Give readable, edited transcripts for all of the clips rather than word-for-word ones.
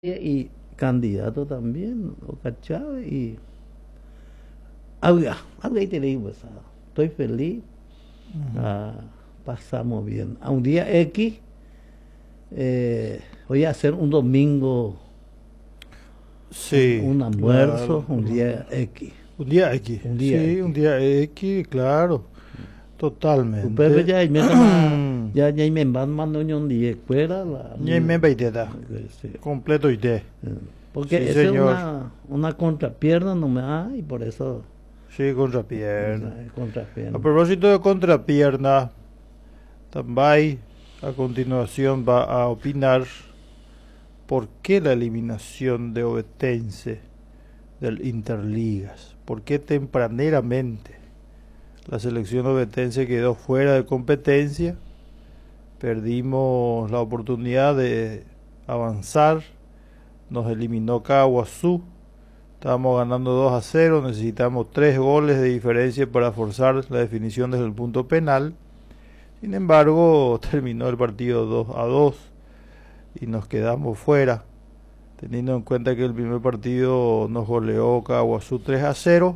y candidato también, Oscar Chávez, y algo ahí te digo, estoy feliz, pasamos bien. A un día X, voy a hacer un domingo, Sí, un almuerzo, claro. un día X. Un día X. Un día Sí, X. un día X, claro. Pero Totalmente. ya me toma, ya me van mandando un día fuera Ni me baiteta. sí. Completo y té. Porque Sí, esa es señor. una contrapierna, no me da, y por eso Sí, contrapierna. contrapierna. A propósito de contrapierna, Tambay a continuación va a opinar por qué la eliminación de Ovetense del Interligas. ¿Por qué tempraneramente la selección ovetense quedó fuera de competencia? Perdimos la oportunidad de avanzar, nos eliminó Caguazú, estábamos ganando 2-0, necesitamos 3 goles de diferencia para forzar la definición desde el punto penal. Sin embargo, terminó el partido 2-2 y nos quedamos fuera, teniendo en cuenta que el primer partido nos goleó Caguazú 3-0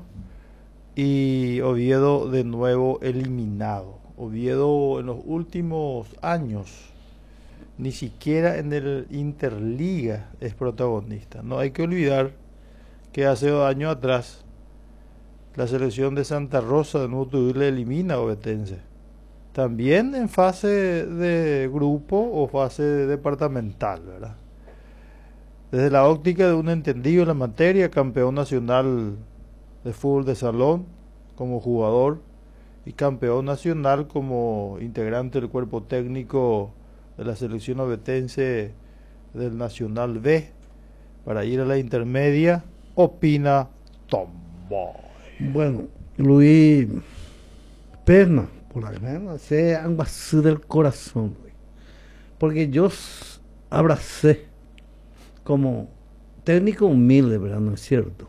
y Oviedo de nuevo eliminado. Oviedo en los últimos años ni siquiera en el Interliga es protagonista. No hay que olvidar que hace 2 años atrás la selección de Santa Rosa de Nuevo le elimina a Ovetense. También en fase de grupo o fase departamental, ¿verdad? Desde la óptica de un entendido en la materia, campeón nacional de fútbol de salón como jugador y campeón nacional como integrante del cuerpo técnico de la selección ovetense del Nacional B para ir a la intermedia, opina Tomboy. Bueno, Luis Perna, por la gana, se han vacío del corazón, güey. Porque yo abracé como técnico humilde, ¿verdad? ¿No es cierto?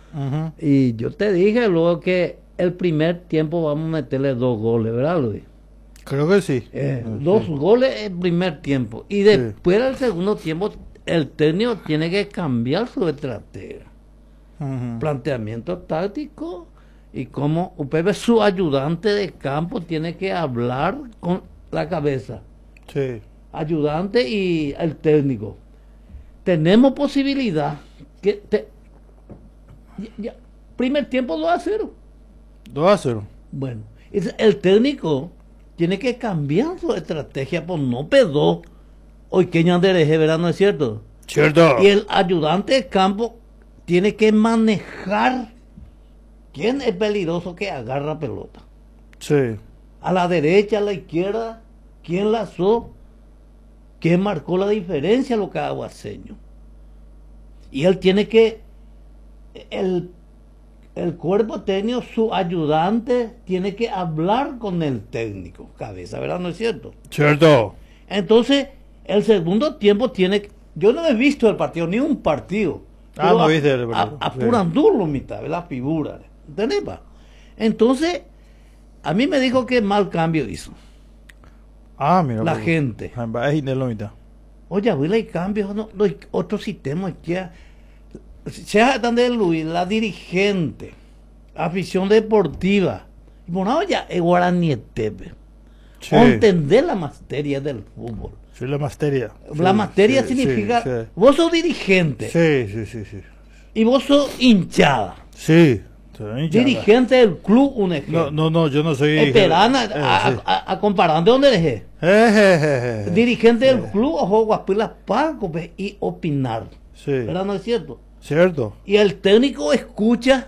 Y yo te dije luego que el primer tiempo vamos a meterle 2 goles, ¿verdad, Luis? Creo que sí. 2 goles el primer tiempo. Y después del segundo tiempo, el técnico tiene que cambiar su estrategia. Planteamiento táctico y como UPB, su ayudante de campo, tiene que hablar con la cabeza. Sí. Ayudante y el técnico. Tenemos posibilidad que primer tiempo 2-0. 2-0. Bueno, el técnico tiene que cambiar su estrategia por no pedó. Hoy que dereje, ¿verdad? ¿No es cierto? Cierto. Y el ayudante de campo tiene que manejar quién es peligroso que agarra pelota. Sí. A la derecha, a la izquierda, quién lanzó, quién marcó la diferencia, lo que Aguaseño. Y él tiene que, el cuerpo técnico, su ayudante, tiene que hablar con el técnico, cabeza, ¿verdad? ¿No es cierto? Cierto. Entonces, el segundo tiempo tiene que, yo no he visto el partido, ni un partido. No viste el partido. Apurandurlo mitad, la figura. ¿Entendés? Entonces, a mí me dijo que mal cambio hizo. Mira. La gente. Oye, hay cambios, no, otro sistema que sea de Luis, la dirigente, afición deportiva. Bueno, ya es Guaranietepe. Sí. Entender la materia del fútbol. Sí, la materia. La materia significa, vos sos dirigente. Sí. Y vos sos hinchada. Sí. Dirigente del club, un ejemplo. No, yo no soy Esperana, a comparar, ¿de dónde dejé? Dirigente del club, ojo, Guapilas Paco, y opinar. Sí. ¿Verdad? ¿No es cierto? Cierto. Y el técnico escucha,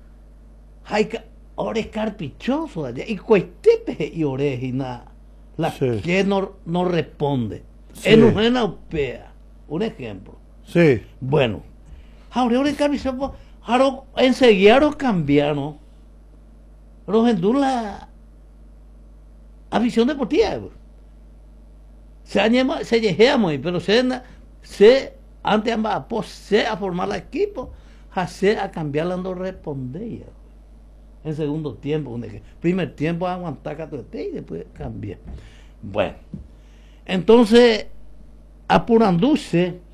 ahora es carpichoso allá, y cuestepe y orejina, la que no responde. En una upea, un ejemplo. Sí. Bueno, ahora es carpichoso. Enseguida los cambiaron. Los enduró la afición deportiva. Se llegamos, pero antes a formar el equipo, a cambiar la no respondía. En segundo tiempo, primer tiempo aguantar y después cambiar. Bueno, entonces, apurándose,